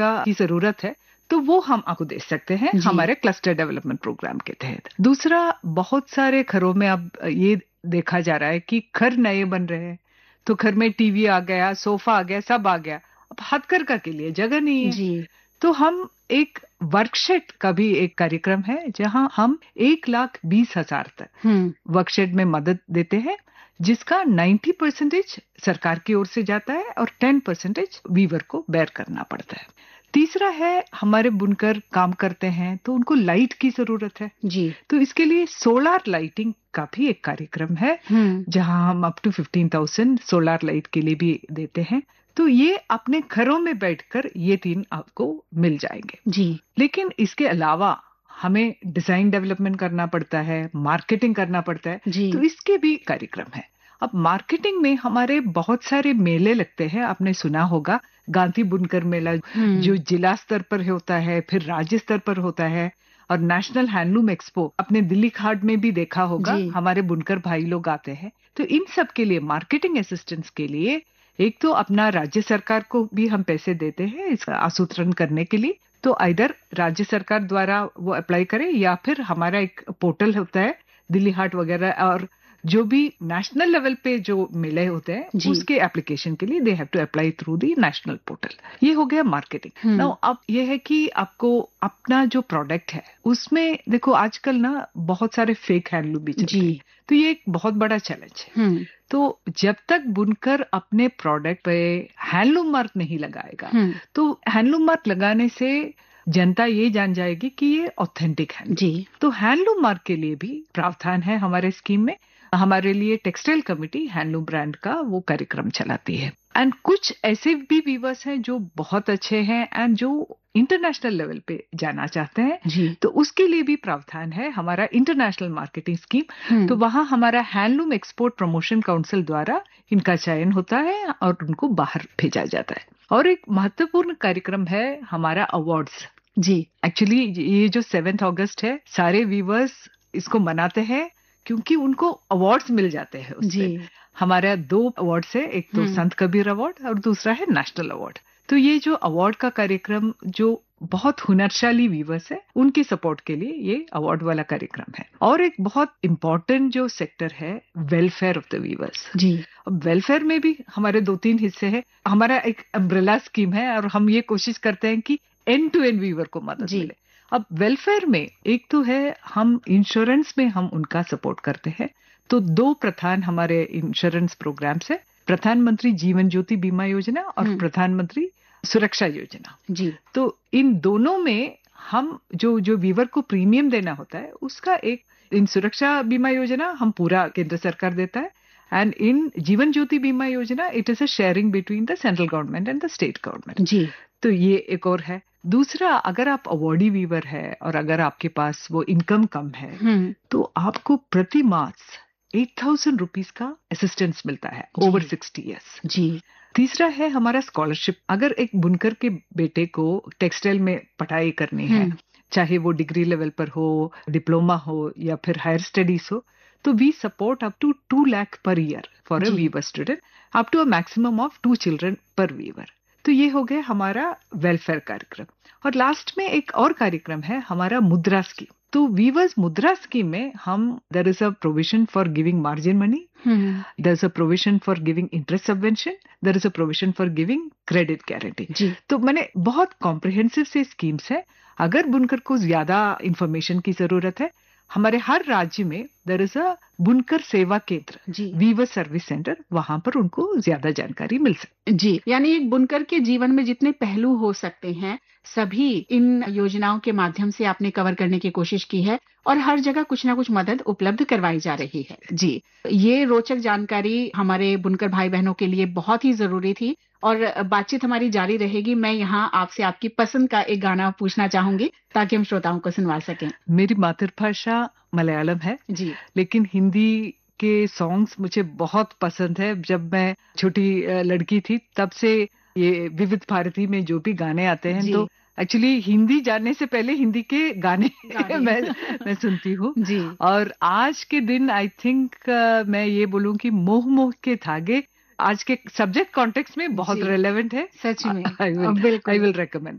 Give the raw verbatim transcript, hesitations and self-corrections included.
का की जरूरत है तो वो हम आपको दे सकते हैं हमारे क्लस्टर डेवलपमेंट प्रोग्राम के तहत। दूसरा, बहुत सारे घरों में अब ये देखा जा रहा है कि घर नए बन रहे हैं तो घर में टीवी आ गया, सोफा आ गया, सब आ गया, अब हथकरघा के लिए जगह नहीं है जी। तो हम एक वर्कशेड का भी एक कार्यक्रम है जहां हम एक लाख बीस हजार तक वर्कशेड में मदद देते हैं, जिसका नब्बे परसेंटेज सरकार की ओर से जाता है और दस परसेंटेज वीवर को बेयर करना पड़ता है। तीसरा है, हमारे बुनकर काम करते हैं तो उनको लाइट की जरूरत है जी, तो इसके लिए सोलर लाइटिंग का भी एक कार्यक्रम है जहां हम up to fifteen thousand solar light के लिए भी देते हैं। तो ये अपने घरों में बैठकर ये तीन आपको मिल जाएंगे जी। लेकिन इसके अलावा हमें डिजाइन डेवलपमेंट करना पड़ता है, मार्केटिंग करना पड़ता है जी। तो इसके भी कार्यक्रम है। अब मार्केटिंग में हमारे बहुत सारे मेले लगते हैं, आपने सुना होगा गांधी बुनकर मेला जो जिला स्तर पर होता है, फिर राज्य स्तर पर होता है, और नेशनल हैंडलूम एक्सपो अपने दिल्ली खाड़ में भी देखा होगा, हमारे बुनकर भाई लोग आते हैं। तो इन सब के लिए मार्केटिंग असिस्टेंस के लिए एक तो अपना राज्य सरकार को भी हम पैसे देते हैं इसका आसूत्रण करने के लिए, तो इधर राज्य सरकार द्वारा वो अप्लाई करें या फिर हमारा एक पोर्टल होता है दिल्ली हाट वगैरह, और जो भी नेशनल लेवल पे जो मेले होते हैं उसके एप्लीकेशन के लिए they have to apply through the national portal. ये हो गया मार्केटिंग। नाउ अब ये है कि आपको अपना जो प्रोडक्ट है उसमें देखो आजकल ना बहुत सारे फेक हैंडलूम भी चलते हैं, तो ये एक बहुत बड़ा चैलेंज है। तो जब तक बुनकर अपने प्रोडक्ट पे हैंडलूम मार्क नहीं लगाएगा तो हैंडलूम मार्क लगाने से जनता ये जान जाएगी कि ये ऑथेंटिक है जी। तो हैंडलूम मार्क के लिए भी प्रावधान है हमारे स्कीम में। हमारे लिए टेक्सटाइल कमेटी हैंडलूम ब्रांड का वो कार्यक्रम चलाती है, एंड कुछ ऐसे भी वीवर्स हैं जो बहुत अच्छे हैं एंड जो इंटरनेशनल लेवल पे जाना चाहते हैं जी। तो उसके लिए भी प्रावधान है हमारा इंटरनेशनल मार्केटिंग स्कीम। तो वहां हमारा हैंडलूम एक्सपोर्ट प्रमोशन काउंसिल द्वारा इनका चयन होता है और उनको बाहर भेजा जाता है। और एक महत्वपूर्ण कार्यक्रम है हमारा अवार्ड्स जी। एक्चुअली ये जो सेवेंथ अगस्त है, सारे वीवर्स इसको मनाते हैं क्योंकि उनको अवार्ड्स मिल जाते हैं उससे। हमारा दो अवार्ड्स है, एक तो संत कबीर अवार्ड और दूसरा है नेशनल अवार्ड। तो ये जो अवार्ड का कार्यक्रम जो बहुत हुनरशाली वीवर्स है उनकी सपोर्ट के लिए ये अवार्ड वाला कार्यक्रम है। और एक बहुत इम्पोर्टेंट जो सेक्टर है वेलफेयर ऑफ द वीवर्स जी। अब वेलफेयर में भी हमारे दो तीन हिस्से हैं। हमारा एक अम्ब्रेला स्कीम है और हम ये कोशिश करते हैं कि एंड टू एंड वीवर को मदद मिले। अब वेलफेयर में एक तो है हम इंश्योरेंस में हम उनका सपोर्ट करते हैं, तो दो प्रधान हमारे इंश्योरेंस प्रोग्राम्स है, प्रधानमंत्री जीवन ज्योति बीमा योजना और प्रधानमंत्री सुरक्षा योजना जी। तो इन दोनों में हम जो जो वीवर को प्रीमियम देना होता है उसका एक, इन सुरक्षा बीमा योजना हम पूरा केंद्र सरकार देता है, एंड इन जीवन ज्योति बीमा योजना it is a sharing between the central government and the state government जी। तो ये एक और है। दूसरा, अगर आप अवॉर्डी वीवर है और अगर आपके पास वो इनकम कम है तो आपको प्रति मास एट थाउजेंड रुपीज का असिस्टेंस मिलता है ओवर सिक्सटी ईयर्स जी। तीसरा है हमारा स्कॉलरशिप। अगर एक बुनकर के बेटे को टेक्सटाइल में पढ़ाई करनी है, चाहे वो डिग्री लेवल पर हो, डिप्लोमा हो या फिर हायर स्टडीज हो, तो we support up to to lakh per year for a Weaver student, up to a maximum of to children पर वीवर। तो ये हो गया हमारा वेलफेयर कार्यक्रम। और लास्ट में एक और कार्यक्रम है हमारा मुद्रा स्कीम। तो वीवर्स मुद्रा स्कीम में हम there is a provision for giving margin money, there is a provision for giving interest subvention, there is a provision for giving credit guarantee. तो मैंने बहुत कॉम्प्रिहेंसिव से स्कीम्स है। अगर बुनकर को ज्यादा इंफॉर्मेशन की जरूरत है, हमारे हर राज्य में देयर इज अ बुनकर सेवा केंद्र, वीवर सर्विस सेंटर, वहां पर उनको ज्यादा जानकारी मिल सकती जी। यानी एक बुनकर के जीवन में जितने पहलू हो सकते हैं सभी इन योजनाओं के माध्यम से आपने कवर करने की कोशिश की है और हर जगह कुछ ना कुछ मदद उपलब्ध करवाई जा रही है जी। ये रोचक जानकारी हमारे बुनकर भाई बहनों के लिए बहुत ही जरूरी थी और बातचीत हमारी जारी रहेगी। मैं यहाँ आपसे आपकी पसंद का एक गाना पूछना चाहूंगी ताकि हम श्रोताओं को सुनवा सकें। मेरी मातृभाषा मलयालम है जी, लेकिन हिंदी के सॉन्ग्स मुझे बहुत पसंद है। जब मैं छोटी लड़की थी तब से ये विविध भारती में जो भी गाने आते हैं तो एक्चुअली हिंदी जानने से पहले हिंदी के गाने, गाने। मैं मैं सुनती हूँ जी। और आज के दिन आई थिंक uh, मैं ये बोलूँ कि मोह मोह के धागे आज के सब्जेक्ट कॉन्टेक्स्ट में बहुत रेलेवेंट है। सच में I will I will recommend